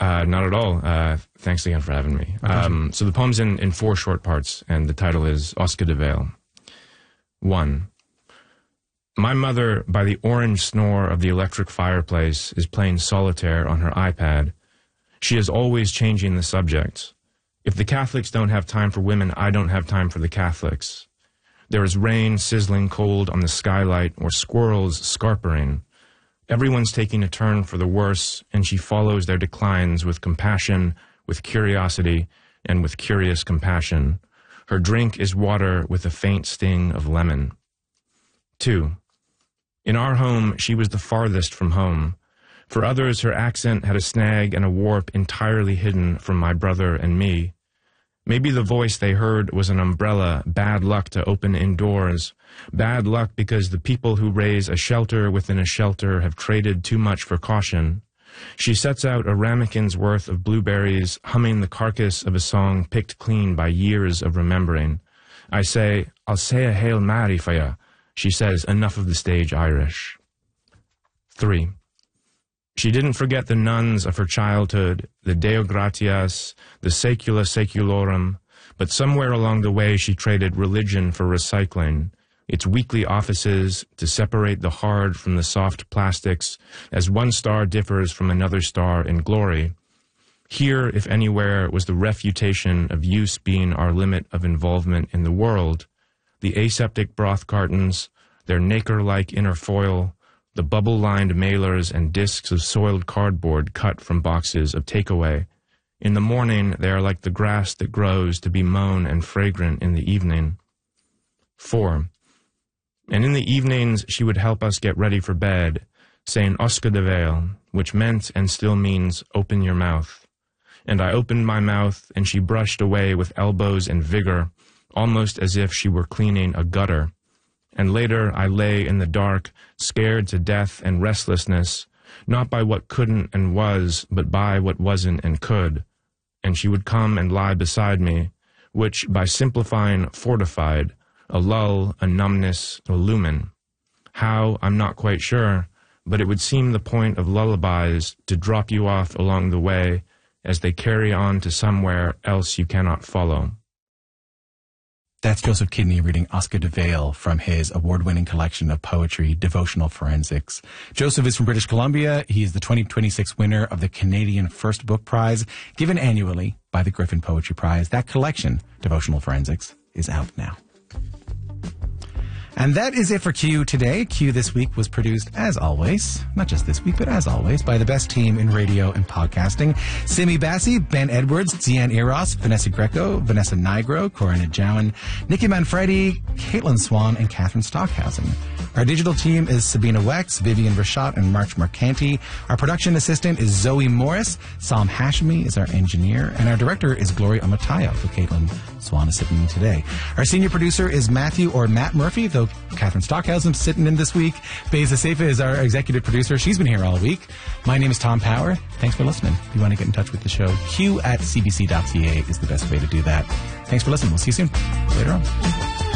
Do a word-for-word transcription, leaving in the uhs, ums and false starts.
Uh, not at all. Uh, thanks again for having me. Um, so the poem's in, in four short parts, and the title is Oscar de Vale. One. My mother, by the orange snore of the electric fireplace, is playing solitaire on her iPad. She is always changing the subject. If the Catholics don't have time for women, I don't have time for the Catholics. There is rain sizzling cold on the skylight or squirrels scarpering. Everyone's taking a turn for the worse, and she follows their declines with compassion, with curiosity, and with curious compassion. Her drink is water with a faint sting of lemon. Two. In our home, she was the farthest from home. For others, her accent had a snag and a warp entirely hidden from my brother and me. Maybe the voice they heard was an umbrella, bad luck to open indoors. Bad luck because the people who raise a shelter within a shelter have traded too much for caution. She sets out a ramekin's worth of blueberries, humming the carcass of a song picked clean by years of remembering. I say, I'll say a Hail Mary for ya. She says, enough of the stage Irish. Three. She didn't forget the nuns of her childhood, the Deo Gratias, the Secula Seculorum, but somewhere along the way she traded religion for recycling, its weekly offices to separate the hard from the soft plastics, as one star differs from another star in glory. Here, if anywhere, was the refutation of use being our limit of involvement in the world, the aseptic broth cartons, their nacre-like inner foil, the bubble-lined mailers and discs of soiled cardboard cut from boxes of takeaway. In the morning, they are like the grass that grows to be mown and fragrant in the evening. Four. And in the evenings, she would help us get ready for bed, saying Oscar de Vale, which meant and still means open your mouth. And I opened my mouth, and she brushed away with elbows and vigor, almost as if she were cleaning a gutter. And later I lay in the dark, scared to death and restlessness, not by what couldn't and was, but by what wasn't and could. And she would come and lie beside me, which, by simplifying, fortified, a lull, a numbness, a lumen. How, I'm not quite sure, but it would seem the point of lullabies to drop you off along the way as they carry on to somewhere else you cannot follow. That's Joseph Kidney reading Oscar de Vale from his award-winning collection of poetry, Devotional Forensics. Joseph is from British Columbia. He is the twenty twenty-six winner of the Canadian First Book Prize, given annually by the Griffin Poetry Prize. That collection, Devotional Forensics, is out now. And that is it for Q today. Q this week was produced, as always, not just this week, but as always, by the best team in radio and podcasting. Simi Bassi, Ben Edwards, Zian Eros, Vanessa Greco, Vanessa Nigro, Corinna Jowan, Nikki Manfredi, Caitlin Swan, and Catherine Stockhausen. Our digital team is Sabina Wex, Vivian Rashat, and March Mercanti. Our production assistant is Zoe Morris. Sam Hashmi is our engineer. And our director is Gloria Amatayo, who Caitlin Swan is sitting in today. Our senior producer is Matthew or Matt Murphy, though Catherine Stockhausen's sitting in this week. Beza Seifa is our executive producer. She's been here all week. My name is Tom Power. Thanks for listening. If you want to get in touch with the show, q at c b c dot c a is the best way to do that. Thanks for listening. We'll see you soon. Later on.